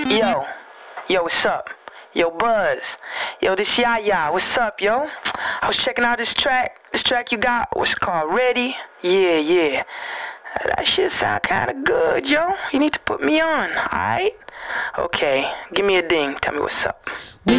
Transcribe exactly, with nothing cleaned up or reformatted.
Yo, yo, what's up? Yo, Buzz. Yo, this Yaya. What's up, yo? I was checking out this track. This track you got, what's it called? Ready? Yeah, yeah. That shit sound kinda good, yo. You need to put me on, alright? Okay, give me a ding. Tell me what's up.